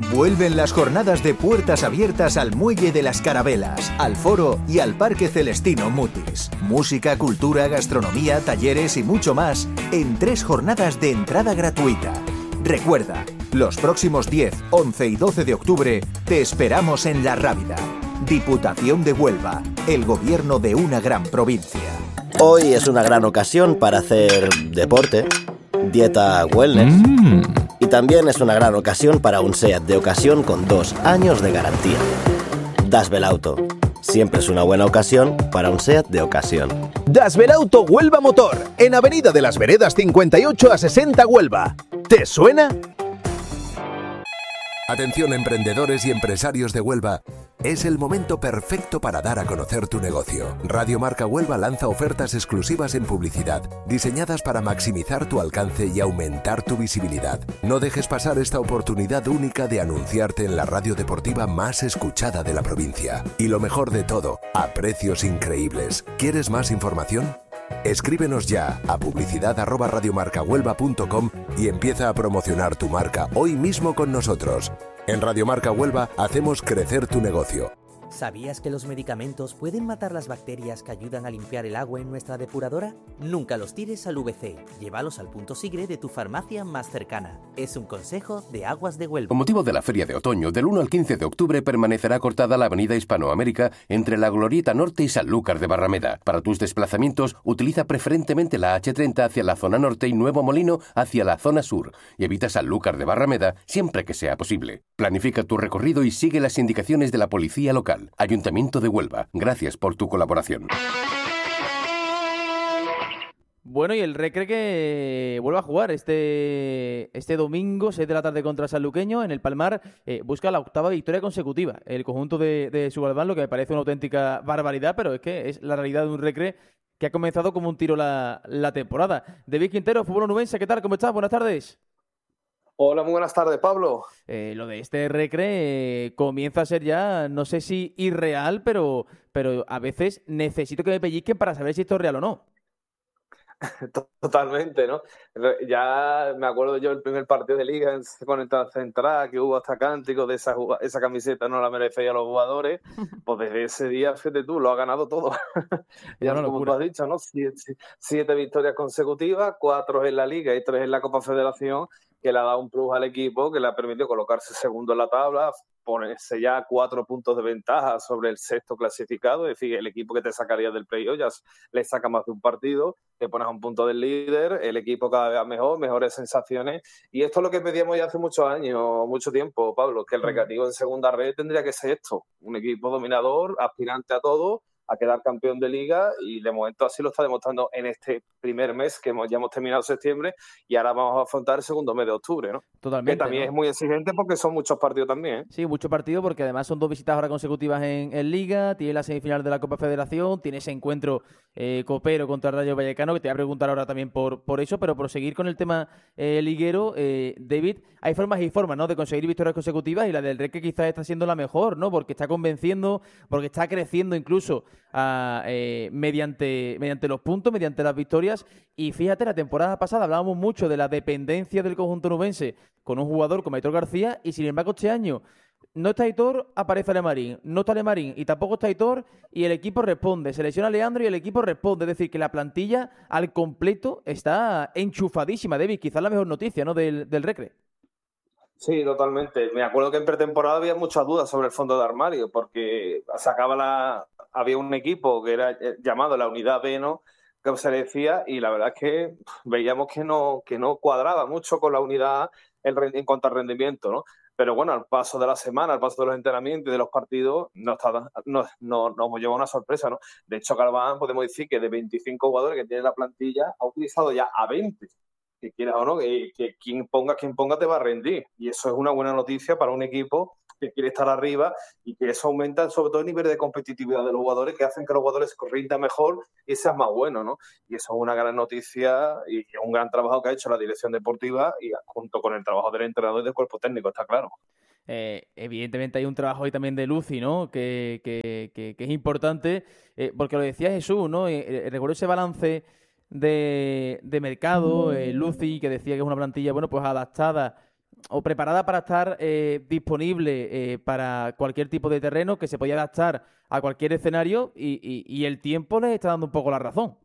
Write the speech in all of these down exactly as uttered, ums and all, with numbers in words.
Vuelven las jornadas de puertas abiertas al Muelle de las Carabelas, al Foro y al Parque Celestino Mutis. Música, cultura, gastronomía, talleres y mucho más en tres jornadas de entrada gratuita. Recuerda, los próximos diez, once y doce de octubre te esperamos en La Rábida. Diputación de Huelva, el gobierno de una gran provincia. Hoy es una gran ocasión para hacer deporte, dieta wellness... Mm. Y también es una gran ocasión para un SEAT de ocasión con dos años de garantía. Dasbelauto. Siempre es una buena ocasión para un SEAT de ocasión. Dasbelauto Huelva Motor, en Avenida de las Veredas cincuenta y ocho a sesenta Huelva. ¿Te suena? Atención emprendedores y empresarios de Huelva. Es el momento perfecto para dar a conocer tu negocio. Radio Marca Huelva lanza ofertas exclusivas en publicidad, diseñadas para maximizar tu alcance y aumentar tu visibilidad. No dejes pasar esta oportunidad única de anunciarte en la radio deportiva más escuchada de la provincia. Y lo mejor de todo, a precios increíbles. ¿Quieres más información? Escríbenos ya a publicidad arroba radiomarcahuelva punto com y empieza a promocionar tu marca hoy mismo con nosotros. En Radio Marca Huelva hacemos crecer tu negocio. ¿Sabías que los medicamentos pueden matar las bacterias que ayudan a limpiar el agua en nuestra depuradora? Nunca los tires al V C. Llévalos al punto Sigre de tu farmacia más cercana. Es un consejo de Aguas de Huelva. Con motivo de la Feria de Otoño, del uno al quince de octubre permanecerá cortada la avenida Hispanoamérica entre la Glorieta Norte y Sanlúcar de Barrameda. Para tus desplazamientos, utiliza preferentemente la hache treinta hacia la zona norte y Nuevo Molino hacia la zona sur. Y evita Sanlúcar de Barrameda siempre que sea posible. Planifica tu recorrido y sigue las indicaciones de la policía local. Ayuntamiento de Huelva, gracias por tu colaboración. Bueno, y el Recre que vuelve a jugar este, este domingo, seis de la tarde contra Sanluqueño, en el Palmar, eh, busca la octava victoria consecutiva. El conjunto de, de Subalbán, lo que me parece una auténtica barbaridad, pero es que es la realidad de un Recre que ha comenzado como un tiro la, la temporada. David Quintero, Fútbol Onubense, ¿qué tal? ¿Cómo estás? Buenas tardes. Hola, muy buenas tardes, Pablo. Eh, lo de este Recre eh, comienza a ser ya, no sé si irreal, pero, pero a veces necesito que me pellizquen para saber si esto es real o no. Totalmente, ¿no? Ya me acuerdo yo el primer partido de Liga con el Central, que hubo hasta cánticos de esa, esa camiseta no la merecía a los jugadores. Pues desde ese día, fíjate tú, lo ha ganado todo. Ya como locura. Tú has dicho, ¿no? Siete, siete victorias consecutivas, cuatro en la Liga y tres en la Copa Federación, que le ha dado un plus al equipo, que le ha permitido colocarse segundo en la tabla, ponerse ya cuatro puntos de ventaja sobre el sexto clasificado, es decir, el equipo que te sacaría del playoff ya le saca más de un partido, te pones a un punto del líder, el equipo cada vez mejor, mejores sensaciones, y esto es lo que pedíamos ya hace muchos años, mucho tiempo, Pablo, que el Recreativo en segunda red tendría que ser esto, un equipo dominador, aspirante a todo, a quedar campeón de Liga, y de momento así lo está demostrando en este primer mes, que hemos, ya hemos terminado septiembre, y ahora vamos a afrontar el segundo mes de octubre, ¿no? Totalmente. Que también, ¿no?, es muy exigente porque son muchos partidos también, ¿eh? Sí, muchos partidos porque además son dos visitas ahora consecutivas en, en Liga, tiene la semifinal de la Copa Federación, tiene ese encuentro eh, copero contra el Rayo Vallecano, que te voy a preguntar ahora también por, por eso, pero por seguir con el tema eh, liguero, eh, David, hay formas y formas, ¿no?, de conseguir victorias consecutivas, y la del Recre quizás está siendo la mejor, ¿no?, porque está convenciendo, porque está creciendo incluso a, eh, mediante, mediante los puntos, mediante las victorias. Y fíjate, la temporada pasada hablábamos mucho de la dependencia del conjunto onubense con un jugador como Aitor García, y sin embargo este año no está Aitor, aparece Alemarín, no está Alemarín y tampoco está Aitor, y el equipo responde, se lesiona Leandro y el equipo responde, es decir, que la plantilla al completo está enchufadísima. David, quizás la mejor noticia, ¿no?, del, del Recre. Sí, totalmente. Me acuerdo que en pretemporada había muchas dudas sobre el fondo de armario, porque sacaba la, había un equipo que era llamado la Unidad B, ¿no?, que se decía, y la verdad es que veíamos que no, que no cuadraba mucho con la unidad en, en cuanto al rendimiento, ¿no? Pero bueno, al paso de la semana, al paso de los entrenamientos y de los partidos, nos, está, nos, nos, nos lleva una sorpresa, ¿no? De hecho, Galván, podemos decir que de veinticinco jugadores que tiene la plantilla, ha utilizado ya a veinte. Que quieras o no, que, que quien ponga, quien ponga te va a rendir. Y eso es una buena noticia para un equipo que quiere estar arriba, y que eso aumenta sobre todo el nivel de competitividad de los jugadores, que hacen que los jugadores rindan mejor y sean más buenos, ¿no? Y eso es una gran noticia y un gran trabajo que ha hecho la dirección deportiva, y junto con el trabajo del entrenador y del cuerpo técnico, está claro. Eh, evidentemente hay un trabajo ahí también de Luci, ¿no?, que, que, que, que es importante, eh, porque lo decía Jesús, ¿no?, eh, recuerdo ese balance de, de mercado, eh, Luci, que decía que es una plantilla, bueno, pues adaptada o preparada para estar eh, disponible eh, para cualquier tipo de terreno, que se podía adaptar a cualquier escenario y, y, y el tiempo les está dando un poco la razón.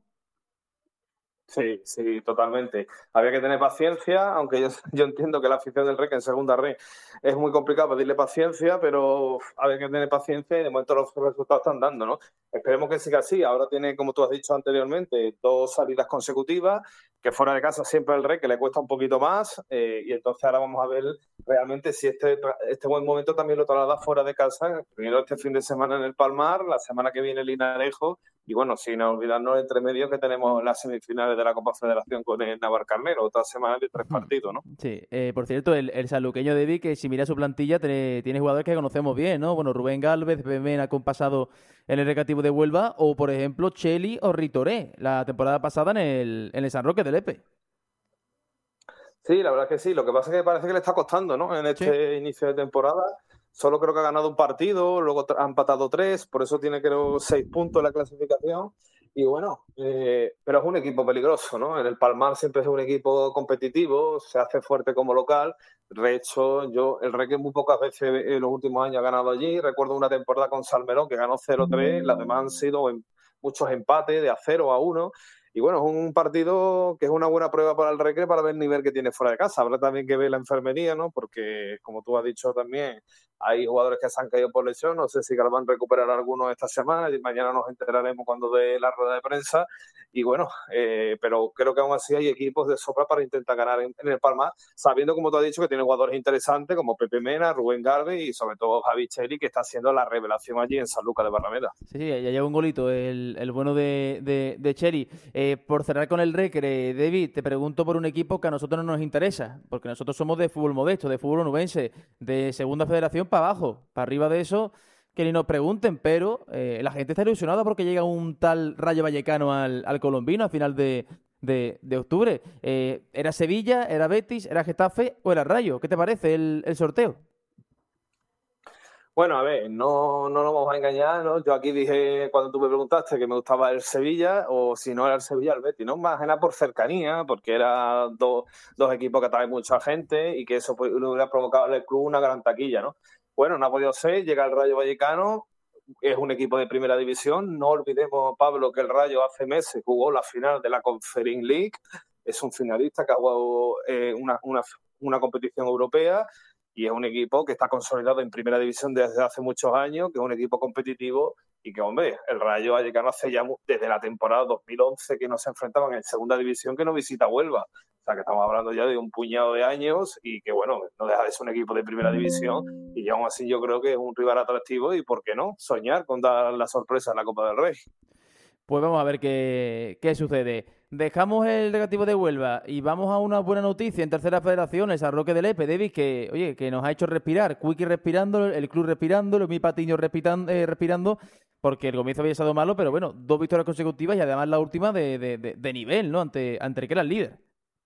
Sí, sí, totalmente. Había que tener paciencia, aunque yo, yo entiendo que la afición del Rec en segunda red es muy complicado pedirle paciencia, pero había que tener paciencia y de momento los resultados están dando, ¿no? Esperemos que siga así. Ahora tiene, como tú has dicho anteriormente, dos salidas consecutivas, que fuera de casa siempre el Rec, que le cuesta un poquito más, eh, y entonces ahora vamos a ver realmente si este, este buen momento también lo traslada fuera de casa. Primero este fin de semana en el Palmar, la semana que viene el Linarejo, y bueno, sin olvidarnos entre medio que tenemos las semifinales de la Copa Federación con el Navarcarnero, otra semana de tres partidos, ¿no? Sí, eh, por cierto, el, el sanluqueño David, que si mira su plantilla, tiene, tiene jugadores que conocemos bien, ¿no? Bueno, Rubén Gálvez, Pemena, con pasado en el Recreativo de Huelva, o por ejemplo, Cheli o Ritoré, la temporada pasada en el, en el San Roque del Lepe. Sí, la verdad es que sí. Lo que pasa es que parece que le está costando, ¿no? En este sí. inicio de temporada. Solo creo que ha ganado un partido, luego ha empatado tres, por eso tiene creo seis puntos en la clasificación. Y bueno, eh, pero es un equipo peligroso, ¿no? En el Palmar siempre es un equipo competitivo, se hace fuerte como local. De hecho, yo, el Reque muy pocas veces en los últimos años ha ganado allí. Recuerdo una temporada con Salmerón que ganó cero tres, las demás han sido en muchos empates de a cero a uno. Y bueno, es un partido que es una buena prueba para el Recre para ver el nivel que tiene fuera de casa. Habrá también que ver la enfermería, ¿no? Porque, como tú has dicho también, hay jugadores que se han caído por lesión. No sé si van a recuperar algunos esta semana y mañana nos enteraremos cuando dé la rueda de prensa. Y bueno, eh, pero creo que aún así hay equipos de sobra para intentar ganar en, en el Palmar, sabiendo, como tú has dicho, que tiene jugadores interesantes como Pepe Mena, Rubén Garbe y sobre todo Javi Cheli, que está haciendo la revelación allí en Sanlúcar de Barrameda. Sí, sí, ya lleva un golito el, el bueno de, de, de Cheli. Eh, por cerrar con el Recre, David, te pregunto por un equipo que a nosotros no nos interesa, porque nosotros somos de fútbol modesto, de fútbol onubense, de segunda federación para abajo, para arriba de eso, que ni nos pregunten, pero eh, la gente está ilusionada porque llega un tal Rayo Vallecano al, al Colombino a final de, de, de octubre. Eh, ¿Era Sevilla, era Betis, era Getafe o era Rayo? ¿Qué te parece el, el sorteo? Bueno, a ver, no, no nos vamos a engañar, ¿no? Yo aquí dije, cuando tú me preguntaste, que me gustaba el Sevilla, o si no era el Sevilla, el Betis, ¿no? Más que nada por cercanía, porque eran dos, dos equipos que atraen mucha gente y que eso pues, le hubiera provocado al club una gran taquilla, ¿no? Bueno, no ha podido ser, llega el Rayo Vallecano, es un equipo de primera división. No olvidemos, Pablo, que el Rayo hace meses jugó la final de la Conference League, es un finalista que ha jugado eh, una, una, una competición europea. Y es un equipo que está consolidado en primera división desde hace muchos años, que es un equipo competitivo y que, hombre, el Rayo Vallecano hace ya desde la temporada dos mil once que no se enfrentaban en segunda división, que no visita Huelva. O sea, que estamos hablando ya de un puñado de años y que, bueno, no deja de ser un equipo de primera división y aún así yo creo que es un rival atractivo y, ¿por qué no?, soñar con dar la sorpresa en la Copa del Rey. Pues vamos a ver qué, qué sucede. Dejamos el Recreativo de Huelva y vamos a una buena noticia en Tercera Federación, el San Roque del Lepe, David, que, oye, que nos ha hecho respirar. Quickie respirando, el club respirando, mi Patiño respirando, eh, respirando, porque el comienzo había estado malo, pero bueno, dos victorias consecutivas y además la última de, de, de, de nivel, ¿no? Ante, ante el que era el líder.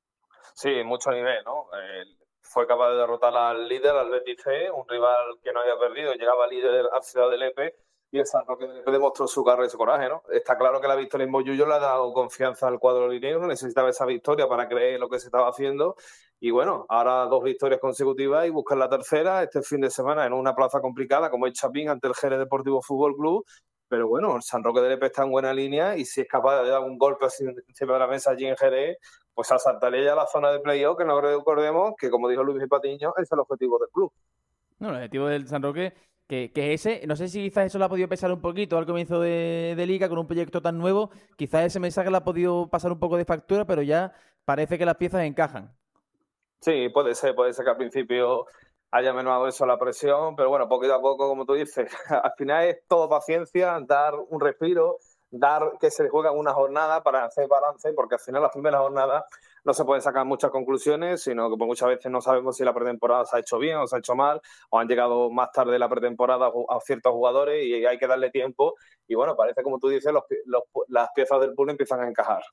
Sí, mucho nivel, ¿no? Eh, fue capaz de derrotar al líder, al Betis C, un rival que no había perdido, llegaba líder a Ciudad del Lepe. Y el San Roque demostró su garra y su coraje, ¿no? Está claro que la victoria en Moyullo le ha dado confianza al cuadro linegro, necesitaba esa victoria para creer lo que se estaba haciendo. Y bueno, ahora dos victorias consecutivas y buscar la tercera este fin de semana en una plaza complicada como el Chapín ante el Jerez Deportivo Fútbol Club. Pero bueno, el San Roque de Lepe está en buena línea y si es capaz de dar un golpe así encima de la mesa allí en Jerez, pues asaltarle ya la zona de playoff, que no recordemos que, como dijo Luis Patiño, es el objetivo del club. No, el objetivo del San Roque... Que, que ese, no sé si quizás eso le ha podido pesar un poquito al comienzo de, de Liga con un proyecto tan nuevo, quizás ese mensaje le ha podido pasar un poco de factura, pero ya parece que las piezas encajan. Sí, puede ser, puede ser que al principio haya menos eso la presión, pero bueno, poquito a poco, como tú dices, al final es todo paciencia, dar un respiro, dar que se juegan una jornada para hacer balance, porque al final las primeras jornadas no se pueden sacar muchas conclusiones, sino que pues, muchas veces no sabemos si la pretemporada se ha hecho bien o se ha hecho mal, o han llegado más tarde la pretemporada a ciertos jugadores y hay que darle tiempo. Y bueno, parece, como tú dices, los, los, las piezas del puzzle empiezan a encajar.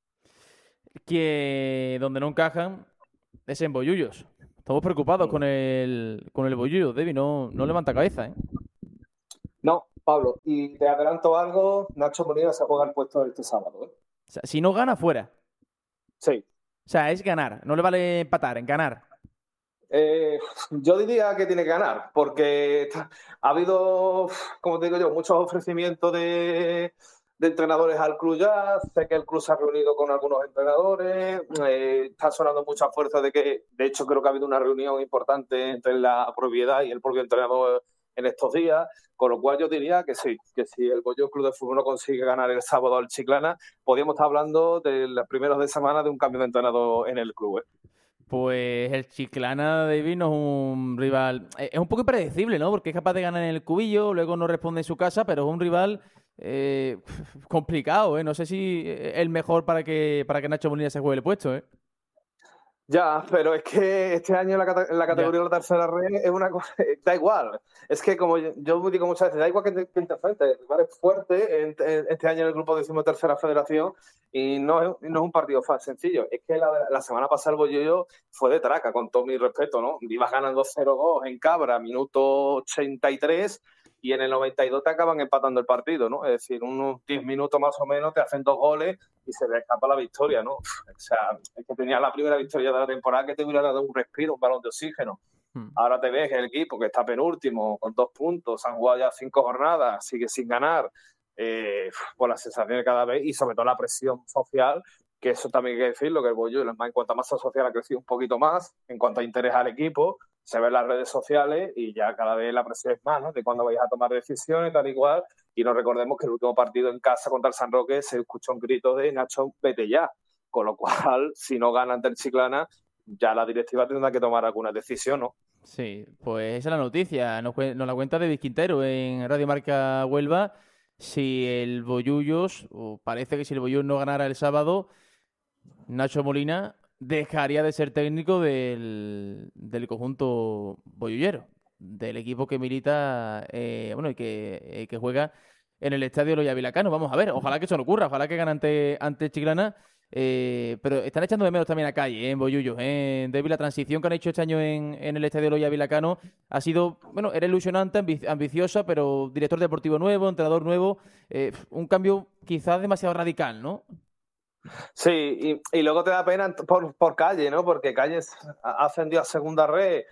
Que donde no encajan es en Bollullos. Estamos preocupados con el, con el Bollullo, David, no, no levanta cabeza, ¿eh? No, Pablo, y te adelanto algo, Nacho Molina se juega el puesto este sábado, ¿eh? O sea, si no gana, fuera. Sí. O sea, es ganar, no le vale empatar, en ganar. Eh, yo diría que tiene que ganar, porque ha habido, como te digo yo, muchos ofrecimientos de, de entrenadores al club ya. Sé que el club se ha reunido con algunos entrenadores, eh, está sonando mucha fuerza de que, de hecho, creo que ha habido una reunión importante entre la propiedad y el propio entrenador en estos días, con lo cual yo diría que sí, que si el Bolló Club de Fútbol no consigue ganar el sábado al Chiclana, podríamos estar hablando de los primeros de semana de un cambio de entrenador en el club, ¿eh? Pues el Chiclana, David, no es un rival... Es un poco impredecible, ¿no? Porque es capaz de ganar en el cubillo, luego no responde en su casa, pero es un rival eh, complicado, ¿eh? No sé si es el mejor para que, para que Nacho Molina se juegue el puesto, ¿eh? Ya, pero es que este año la, cate la categoría ya. de la tercera red es una cosa, da igual. Es que como yo, yo digo muchas veces, da igual que te, que te enfrentes, el rival es fuerte en, en, este año en el grupo décimo tercera federación y no es, no es un partido sencillo. Es que la, la semana pasada el Bollullo fue de traca, con todo mi respeto, ¿no? Ibas ganando cero dos en Cabra, minuto ochenta y tres, y en el noventa y dos te acaban empatando el partido, ¿no? Es decir, unos diez minutos más o menos te hacen dos goles y se le escapa la victoria, ¿no? O sea, es que tenía la primera victoria de la temporada que te hubiera dado un respiro, un balón de oxígeno. Hmm. Ahora te ves el equipo que está penúltimo, con dos puntos, han jugado ya cinco jornadas, sigue sin ganar, eh, por las sensaciones cada vez y sobre todo la presión social, que eso también hay que decirlo, que el Bollullo, en cuanto a masa social, ha crecido un poquito más, en cuanto a interés al equipo, se ve en las redes sociales y ya cada vez la presión es más, ¿no? De cuándo vais a tomar decisiones, tal y cual. Y nos recordemos que el último partido en casa contra el San Roque se escuchó un grito de Nacho, vete ya. Con lo cual, si no gana ante el Chiclana, ya la directiva tendrá que tomar alguna decisión, ¿no? Sí, pues esa es la noticia. Nos, nos la cuenta David Quintero en Radio Marca Huelva. Si el Bollullos, o parece que si el Bollullos no ganara el sábado, Nacho Molina dejaría de ser técnico del, del conjunto bollullero, del equipo que milita, eh, bueno, y que, eh, que juega en el estadio Loya Vilacano. Vamos a ver, ojalá que eso no ocurra, ojalá que gane ante, ante Chiclana, eh, pero están echando de menos también a Calle, eh, en Bollullos, eh. David, la transición que han hecho este año en, en el estadio Loya Vilacano ha sido, bueno, era ilusionante, ambic ambiciosa, pero director deportivo nuevo, entrenador nuevo, eh, un cambio quizás demasiado radical, ¿no? Sí, y, y luego te da pena por, por Calle, ¿no? Porque Calle ha ascendido a segunda red,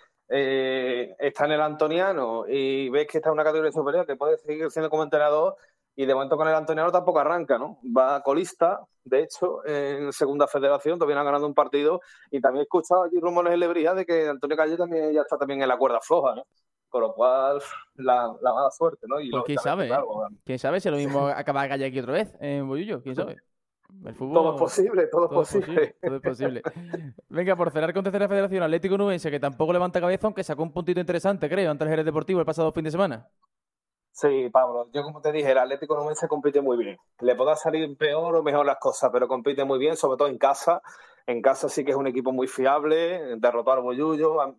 eh, está en el Antoniano y ves que está en una categoría superior, que puede seguir siendo como entrenador y de momento con el Antoniano tampoco arranca, ¿no? Va colista, de hecho, en segunda federación, todavía ha ganado un partido y también he escuchado allí rumores en Lebría de que Antonio Calle también ya está también en la cuerda floja, ¿no? Con lo cual, la, la mala suerte, ¿no? Y pues quién sabe, claro, ¿eh? ¿Quién sabe si lo mismo acaba Calle aquí otra vez en Bollullo? ¿Quién sabe? El fútbol, todo es posible, todo, todo es posible. posible. Todo es posible. Venga, por cerrar con tercera federación, Atlético Nubense, que tampoco levanta cabeza, aunque sacó un puntito interesante, creo, ante el Jerez Deportivo el pasado fin de semana. Sí, Pablo, yo como te dije, el Atlético Nubense compite muy bien. Le podrá salir peor o mejor las cosas, pero compite muy bien, sobre todo en casa. En casa sí que es un equipo muy fiable, derrotó al Bollullo,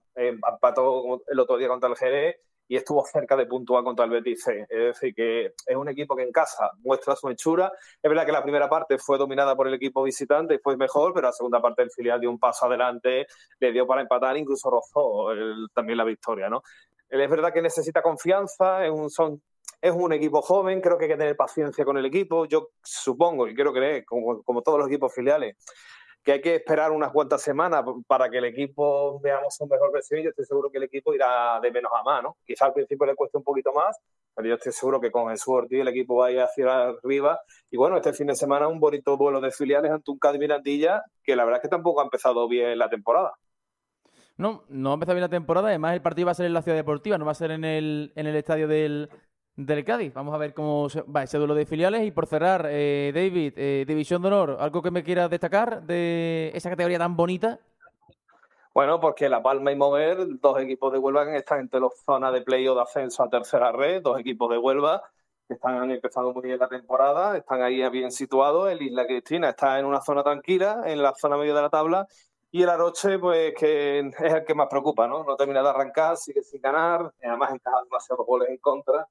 empató el otro día contra el Jerez y estuvo cerca de puntuar contra el Betis C. Es decir, que es un equipo que en casa muestra su hechura. Es verdad que la primera parte fue dominada por el equipo visitante, fue mejor, pero la segunda parte del filial dio un paso adelante, le dio para empatar, incluso rozó el, también la victoria, ¿no? Es verdad que necesita confianza, es un, son, es un equipo joven, creo que hay que tener paciencia con el equipo. Yo supongo y quiero creer, como, como todos los equipos filiales, que hay que esperar unas cuantas semanas para que el equipo veamos un mejor versión. Yo estoy seguro que el equipo irá de menos a más, ¿no? Quizá al principio le cueste un poquito más, pero yo estoy seguro que con Jesús Ortiz el equipo va a ir hacia arriba. Y bueno, este fin de semana un bonito duelo de filiales ante un Cádiz Mirandilla, que la verdad es que tampoco ha empezado bien la temporada. No, no ha empezado bien la temporada. Además, el partido va a ser en la Ciudad Deportiva, no va a ser en el, en el estadio del, del Cádiz. Vamos a ver cómo va ese duelo de filiales. Y por cerrar, eh, David, eh, División de Honor, ¿algo que me quieras destacar de esa categoría tan bonita? Bueno, porque La Palma y Mover, dos equipos de Huelva que están entre las zonas de playoff de ascenso a tercera red, dos equipos de Huelva que están empezando muy bien la temporada, están ahí bien situados. El Isla Cristina está en una zona tranquila, en la zona media de la tabla. Y el Aroche, pues, que es el que más preocupa, ¿no? No termina de arrancar, sigue sin ganar, además encaja demasiados goles en contra.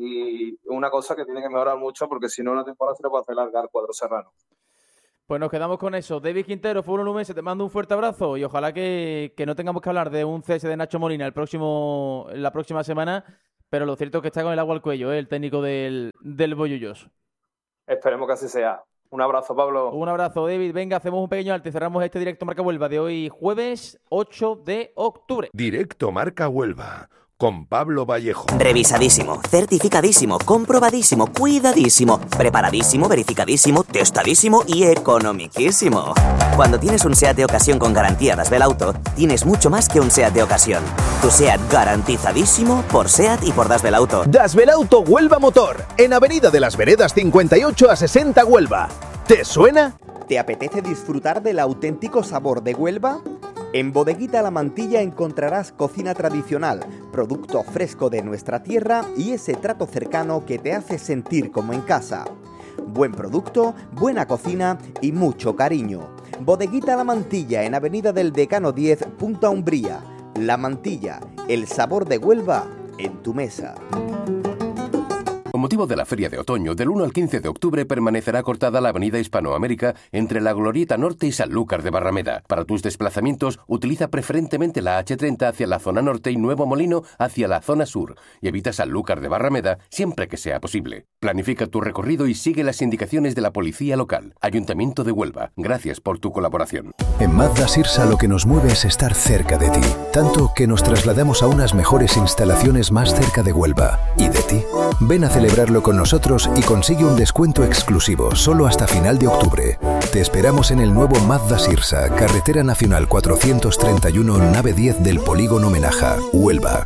Y una cosa que tiene que mejorar mucho, porque si no, la temporada se le puede hacer largar al cuadro serrano. Pues nos quedamos con eso. David Quintero, Fútbol Nubense, te mando un fuerte abrazo y ojalá que, que no tengamos que hablar de un cese de Nacho Molina el próximo, la próxima semana, pero lo cierto es que está con el agua al cuello, ¿eh? El técnico del, del Bollullos. Esperemos que así sea. Un abrazo, Pablo. Un abrazo, David. Venga, hacemos un pequeño alto y cerramos este directo Marca Huelva de hoy, jueves ocho de octubre. Directo Marca Huelva con Pablo Vallejo. Revisadísimo, certificadísimo, comprobadísimo, cuidadísimo, preparadísimo, verificadísimo, testadísimo y economiquísimo. Cuando tienes un SEAT de ocasión con garantía Das Belauto, tienes mucho más que un SEAT de ocasión. Tu SEAT garantizadísimo por SEAT y por Das Belauto. Das Belauto Huelva Motor, en Avenida de las Veredas cincuenta y ocho a sesenta Huelva. ¿Te suena? ¿Te apetece disfrutar del auténtico sabor de Huelva? En Bodeguita La Mantilla encontrarás cocina tradicional, producto fresco de nuestra tierra y ese trato cercano que te hace sentir como en casa. Buen producto, buena cocina y mucho cariño. Bodeguita La Mantilla en Avenida del Decano diez, Punta Umbría. La Mantilla, el sabor de Huelva en tu mesa. Con motivo de la Feria de Otoño, del uno al quince de octubre permanecerá cortada la avenida Hispanoamérica entre la Glorieta Norte y Sanlúcar de Barrameda. Para tus desplazamientos, utiliza preferentemente la hache treinta hacia la zona norte y Nuevo Molino hacia la zona sur, y evita Sanlúcar de Barrameda siempre que sea posible. Planifica tu recorrido y sigue las indicaciones de la policía local. Ayuntamiento de Huelva, gracias por tu colaboración. En Mazda Sirsa lo que nos mueve es estar cerca de ti, tanto que nos trasladamos a unas mejores instalaciones más cerca de Huelva. ¿Y de ti? Ven a celebrarlo con nosotros y consigue un descuento exclusivo solo hasta final de octubre. Te esperamos en el nuevo Mazda Sirsa, Carretera Nacional cuatrocientos treinta y uno, nave diez del Polígono Menaja, Huelva.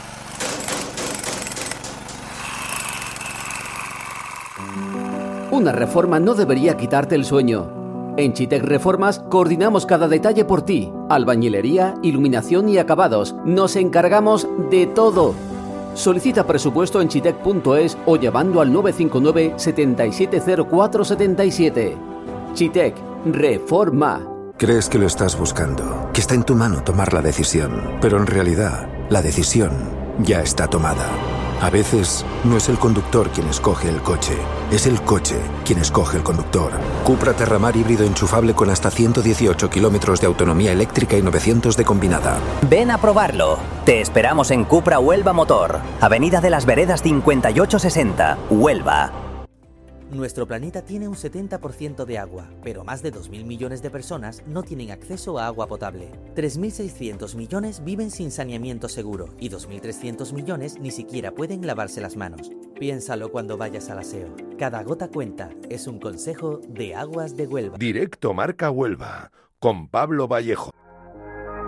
Una reforma no debería quitarte el sueño. En Chitec Reformas coordinamos cada detalle por ti. Albañilería, iluminación y acabados. Nos encargamos de todo. Solicita presupuesto en chitec punto es o llamando al nueve cinco nueve, siete siete cero cuatro siete siete. Chitec Reforma. Crees que lo estás buscando, que está en tu mano tomar la decisión, pero en realidad la decisión ya está tomada. A veces no es el conductor quien escoge el coche, es el coche quien escoge el conductor. Cupra Terramar híbrido enchufable con hasta ciento dieciocho kilómetros de autonomía eléctrica y novecientos de combinada. Ven a probarlo. Te esperamos en Cupra Huelva Motor, Avenida de las Veredas cincuenta y ocho sesenta, Huelva. Nuestro planeta tiene un setenta por ciento de agua, pero más de dos mil millones de personas no tienen acceso a agua potable. tres mil seiscientos millones viven sin saneamiento seguro y dos mil trescientos millones ni siquiera pueden lavarse las manos. Piénsalo cuando vayas al aseo. Cada gota cuenta, es un consejo de Aguas de Huelva. Directo Marca Huelva con Pablo Vallejo.